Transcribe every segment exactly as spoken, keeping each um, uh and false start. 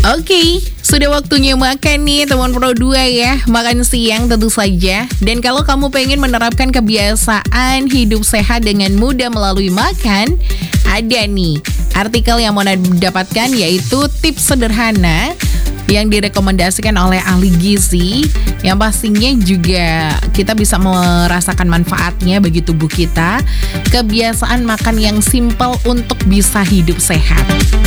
Oke, sudah waktunya makan nih teman Pro dua ya. Makan siang tentu saja. Dan kalau kamu pengen menerapkan kebiasaan hidup sehat dengan mudah melalui makan, ada nih artikel yang mau dapatkan, yaitu tips sederhana yang direkomendasikan oleh ahli gizi, yang pastinya juga kita bisa merasakan manfaatnya bagi tubuh kita. Kebiasaan makan yang simple untuk bisa hidup sehat.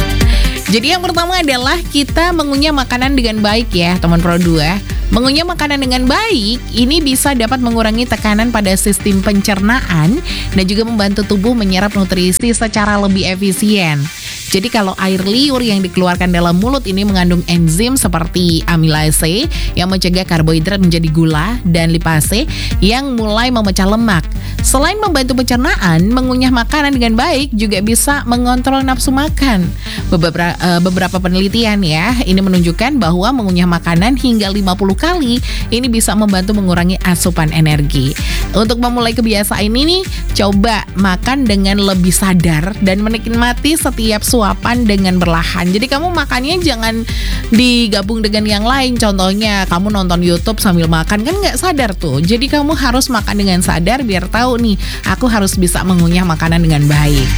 Jadi yang pertama adalah kita mengunyah makanan dengan baik ya teman Pro dua. Mengunyah makanan dengan baik ini bisa dapat mengurangi tekanan pada sistem pencernaan dan juga membantu tubuh menyerap nutrisi secara lebih efisien. Jadi kalau air liur yang dikeluarkan dalam mulut ini mengandung enzim seperti amilase yang mencegah karbohidrat menjadi gula dan lipase yang mulai memecah lemak. Selain membantu pencernaan, mengunyah makanan dengan baik juga bisa mengontrol nafsu makan. Beberapa, uh, beberapa penelitian ya, ini menunjukkan bahwa mengunyah makanan hingga lima puluh kali ini bisa membantu mengurangi asupan energi. Untuk memulai kebiasaan ini nih, coba makan dengan lebih sadar dan menikmati setiap suapan dengan berlahan. Jadi kamu makannya jangan digabung dengan yang lain. Contohnya kamu nonton YouTube sambil makan, kan nggak sadar tuh. Jadi kamu harus makan dengan sadar biar tahu nih, aku harus bisa mengunyah makanan dengan baik.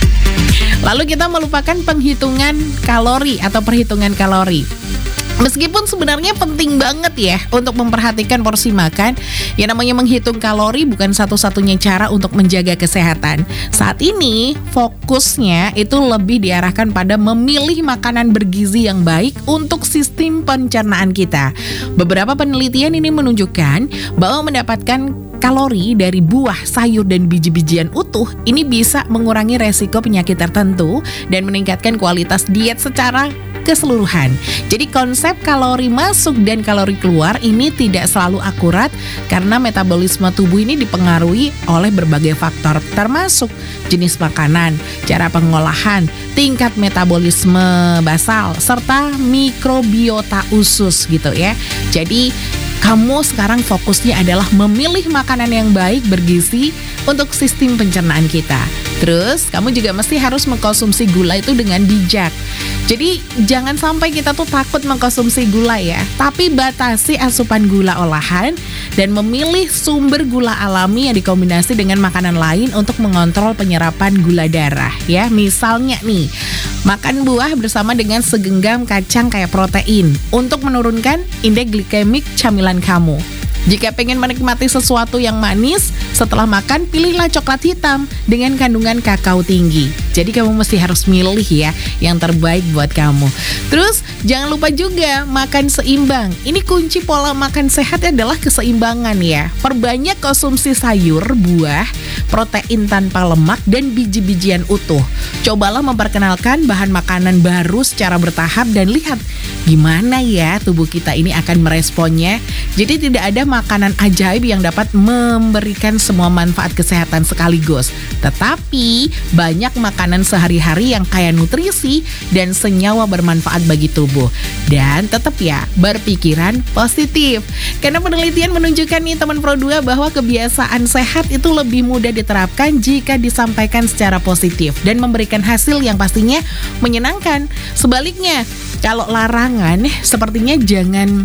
Lalu kita melupakan penghitungan kalori atau perhitungan kalori. Meskipun sebenarnya penting banget ya untuk memperhatikan porsi makan, yang namanya menghitung kalori bukan satu-satunya cara untuk menjaga kesehatan. Saat ini fokusnya itu lebih diarahkan pada memilih makanan bergizi yang baik untuk sistem pencernaan kita. Beberapa penelitian ini menunjukkan bahwa mendapatkan kalori dari buah, sayur, dan biji-bijian utuh ini bisa mengurangi resiko penyakit tertentu dan meningkatkan kualitas diet secara keseluruhan. Jadi konsep kalori masuk dan kalori keluar ini tidak selalu akurat karena metabolisme tubuh ini dipengaruhi oleh berbagai faktor, termasuk jenis makanan, cara pengolahan, tingkat metabolisme basal, serta mikrobiota usus gitu ya. Jadi kamu sekarang fokusnya adalah memilih makanan yang baik bergizi untuk sistem pencernaan kita. Terus kamu juga mesti harus mengkonsumsi gula itu dengan bijak. Jadi jangan sampai kita tuh takut mengkonsumsi gula ya, tapi batasi asupan gula olahan dan memilih sumber gula alami yang dikombinasi dengan makanan lain untuk mengontrol penyerapan gula darah ya. Misalnya nih, makan buah bersama dengan segenggam kacang kayak protein untuk menurunkan indeks glikemik camilan kamu. Jika pengen menikmati sesuatu yang manis, setelah makan pilihlah coklat hitam dengan kandungan kakao tinggi. Jadi kamu mesti harus milih ya yang terbaik buat kamu. Terus jangan lupa juga makan seimbang. Ini kunci pola makan sehat adalah keseimbangan ya. Perbanyak konsumsi sayur, buah, protein tanpa lemak, dan biji-bijian utuh. Cobalah memperkenalkan bahan makanan baru secara bertahap dan lihat gimana ya tubuh kita ini akan meresponnya. Jadi tidak ada makanan ajaib yang dapat memberikan semua manfaat kesehatan sekaligus. Tetapi banyak makanan sehari-hari yang kaya nutrisi dan senyawa bermanfaat bagi tubuh. Dan tetap ya berpikiran positif. Karena penelitian menunjukkan nih teman Pro dua bahwa kebiasaan sehat itu lebih mudah diterapkan jika disampaikan secara positif dan memberikan hasil yang pastinya menyenangkan. Sebaliknya, kalau larangan sepertinya jangan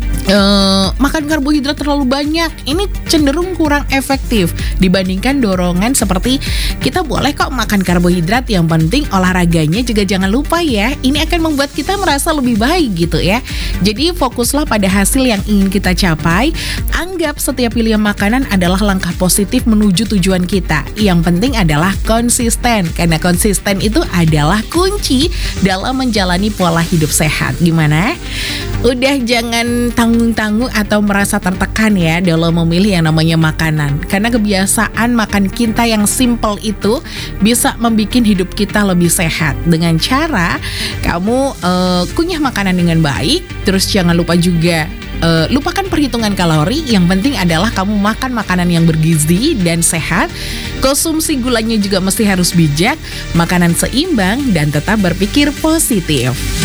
Uh, makan karbohidrat terlalu banyak. Ini cenderung kurang efektif dibandingkan dorongan seperti kita boleh kok makan karbohidrat, yang penting olahraganya juga jangan lupa ya. Ini akan membuat kita merasa lebih baik gitu ya. Jadi fokuslah pada hasil yang ingin kita capai. Anggap setiap pilihan makanan adalah langkah positif menuju tujuan kita. Yang penting adalah konsisten, karena konsisten itu adalah kunci dalam menjalani pola hidup sehat. Gimana? Udah jangan tanggung-tanggung atau merasa tertekan ya dalam memilih yang namanya makanan. Karena kebiasaan makan kita yang simple itu bisa membuat hidup kita lebih sehat. Dengan cara kamu uh, kunyah makanan dengan baik. Terus jangan lupa juga uh, lupakan perhitungan kalori. Yang penting adalah kamu makan makanan yang bergizi dan sehat. Konsumsi gulanya juga mesti harus bijak. Makanan seimbang dan tetap berpikir positif.